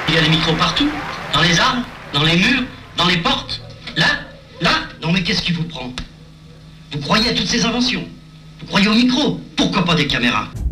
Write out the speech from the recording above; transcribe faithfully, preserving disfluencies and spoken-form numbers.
Il y a des micros partout, dans les arbres, dans les murs, dans les portes. Là, là, non mais qu'est-ce qui vous prend? Vous croyez à toutes ces inventions? Vous croyez aux micros? Pourquoi pas des caméras?